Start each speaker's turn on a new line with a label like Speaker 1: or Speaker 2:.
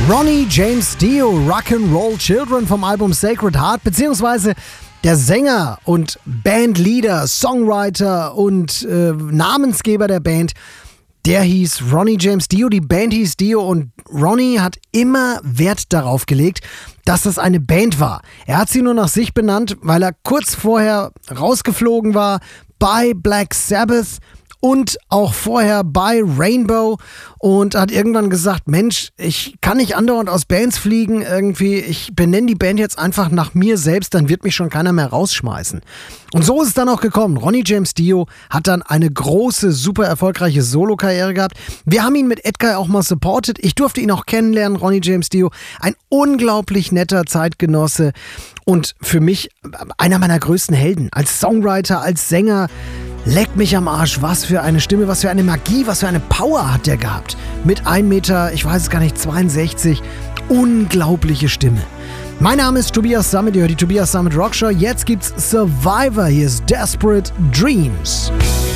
Speaker 1: Ronnie James Dio, Rock'n'Roll Children vom Album Sacred Heart, beziehungsweise der Sänger und Bandleader, Songwriter und Namensgeber der Band, der hieß Ronnie James Dio, die Band hieß Dio und Ronnie hat immer Wert darauf gelegt, dass das eine Band war. Er hat sie nur nach sich benannt, weil er kurz vorher rausgeflogen war bei Black Sabbath und auch vorher bei Rainbow und hat irgendwann gesagt, Mensch, ich kann nicht andauernd aus Bands fliegen irgendwie, ich benenne die Band jetzt einfach nach mir selbst, dann wird mich schon keiner mehr rausschmeißen. Und so ist es dann auch gekommen. Ronnie James Dio hat dann eine große, super erfolgreiche Solo-Karriere gehabt. Wir haben ihn mit Edguy auch mal supportet. Ich durfte ihn auch kennenlernen, Ronnie James Dio. Ein unglaublich netter Zeitgenosse und für mich einer meiner größten Helden. Als Songwriter, als Sänger. Leck mich am Arsch, was für eine Stimme, was für eine Magie, was für eine Power hat der gehabt. Mit 1 Meter, ich weiß es gar nicht, 62, unglaubliche Stimme. Mein Name ist Tobias Sammet, ihr hört die Tobias Sammet Rockshow. Jetzt gibt's Survivor, hier ist Desperate Dreams.